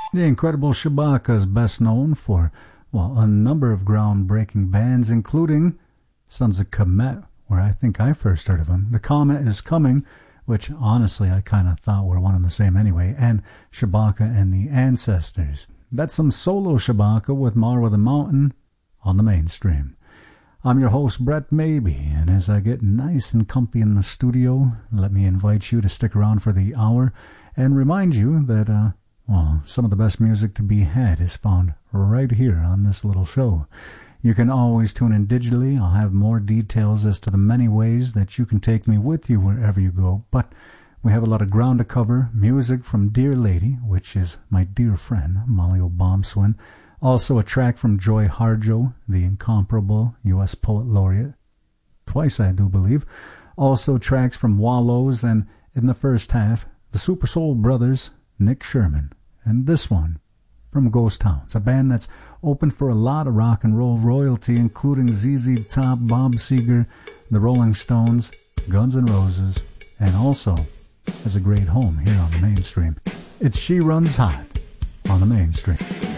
The Incredible Shabaka is best known for, well, a number of groundbreaking bands, including Sons of Kemet, where I think I first heard of them, The Comet is Coming, which honestly I kind of thought were one and the same anyway, and Shabaka and the Ancestors. That's some solo Shabaka with Marwa the Mountain on the Mainstream. I'm your host, Brett Maybe, and as I get nice and comfy in the studio, let me invite you to stick around for the hour and remind you that, some of the best music to be had is found right here on this little show. You can always tune in digitally. I'll have more details as to the many ways that you can take me with you wherever you go, but we have a lot of ground to cover. Music from Dear Lady, which is my dear friend, Molly O'Bombswin. Also a track from Joy Harjo, the incomparable U.S. Poet Laureate. Twice, I do believe. Also tracks from Wallows, and in the first half, the Super Soul Brothers, Nick Sherman. And this one from Ghost Towns, a band that's open for a lot of rock and roll royalty, including ZZ Top, Bob Seger, the Rolling Stones, Guns N' Roses, and also has a great home here on the Mainstream. It's She Runs Hot on the Mainstream.